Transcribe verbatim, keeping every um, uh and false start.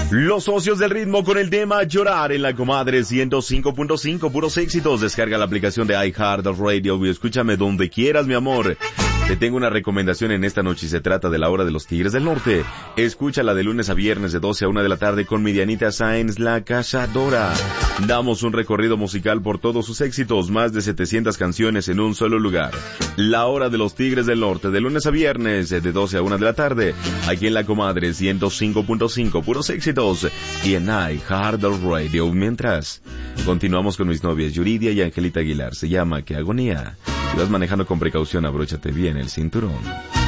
Los socios del ritmo con el tema Llorar en la Comadre ciento cinco punto cinco, puros éxitos. Descarga la aplicación de iHeartRadio y escúchame donde quieras, mi amor. Te tengo una recomendación en esta noche y se trata de la hora de los Tigres del Norte. Escúchala de lunes a viernes de doce a una de la tarde con mi Dianita Sáenz, la cazadora. Damos un recorrido musical por todos sus éxitos, más de setecientas canciones en un solo lugar. La hora de los Tigres del Norte, de lunes a viernes de doce a una de la tarde, aquí en la Comadre ciento cinco punto cinco, puros éxitos, y en iHeartRadio. Mientras, continuamos con mis novias Yuridia y Angelita Aguilar. Se llama Qué Agonía. Si vas manejando con precaución, abróchate bien el cinturón.